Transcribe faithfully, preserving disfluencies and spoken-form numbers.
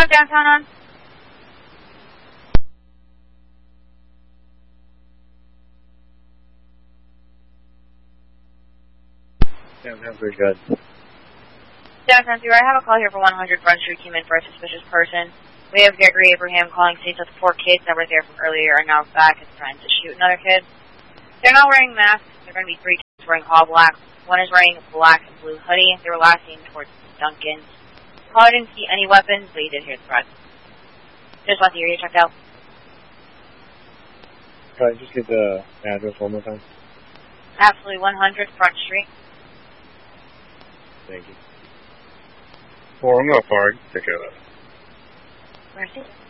have downtown on? Downtown's pretty good. Downtown zero, I have a call here for one hundred Front Street, came in for a suspicious person. We have Gregory Abraham calling states that the four kids that were there from earlier are now back and trying to shoot another kid. They're not wearing masks. There are going to be three kids wearing all black. One is wearing a black and blue hoodie. They were last seen towards Duncan's. Caller didn't see any weapons, but he did hear the threats. Just want the area checked out. Can I just get the address one more time? Absolutely one hundred Front Street. Thank you. Well, I'm not far. Take care of that. Mercy.